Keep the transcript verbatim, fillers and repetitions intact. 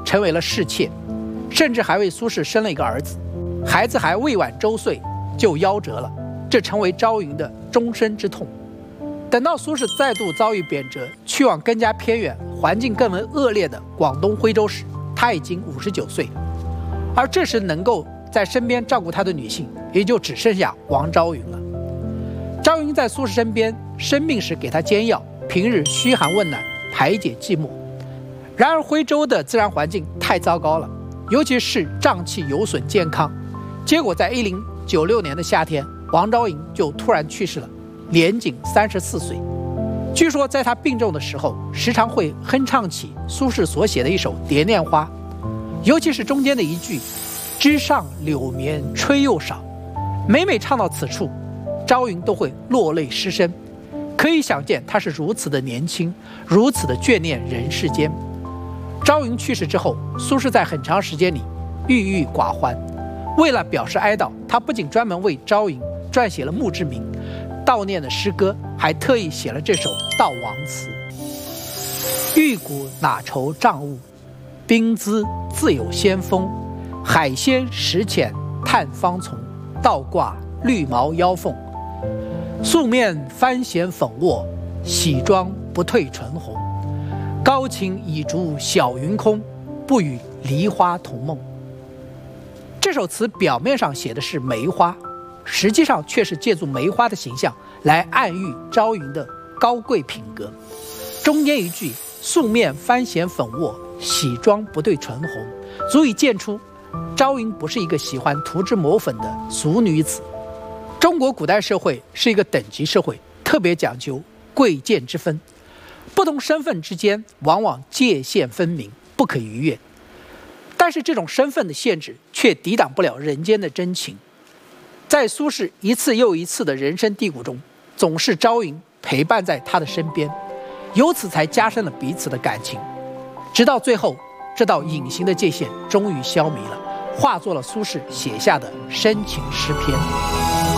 成为了侍妾，甚至还为苏轼生了一个儿子，孩子还未满周岁就夭折了，这成为朝云的终身之痛。等到苏轼再度遭遇贬谪，去往更加偏远、环境更为恶劣的广东徽州时，他已经五十九岁了。而这时能够在身边照顾他的女性，也就只剩下王昭云了。昭云在苏轼身边，生病时给他煎药，平日嘘寒问暖，排解寂寞。然而徽州的自然环境太糟糕了，尤其是瘴气有损健康，结果在一零九六年的夏天，王昭云就突然去世了，年仅三十四岁。据说在他病重的时候，时常会哼唱起苏轼所写的一首《蝶恋花》，尤其是中间的一句“枝上柳绵吹又少”，每每唱到此处，昭云都会落泪失声。可以想见他是如此的年轻，如此的眷恋人世间。昭云去世之后，苏轼在很长时间里郁郁寡欢。为了表示哀悼，他不仅专门为昭云撰写了墓志铭、悼念的诗歌，还特意写了这首悼亡词：玉骨哪愁障物，冰姿自有先锋。海鲜石浅探芳丛，倒挂绿毛腰凤。素面翻弦粉卧，喜妆不褪唇红。高擎已逐小云空，不与梨花同梦。这首词表面上写的是梅花，实际上却是借助梅花的形象来暗喻昭云的高贵品格。中间一句素面翻弦粉卧，喜妆不褪唇红，足以见出昭云不是一个喜欢涂脂抹粉的俗女子。中国古代社会是一个等级社会，特别讲究贵贱之分，不同身份之间往往界限分明，不可逾越。但是这种身份的限制却抵挡不了人间的真情。在苏轼一次又一次的人生低谷中，总是昭云陪伴在他的身边，由此才加深了彼此的感情。直到最后，这道隐形的界限终于消弭了，化作了苏轼写下的深情诗篇。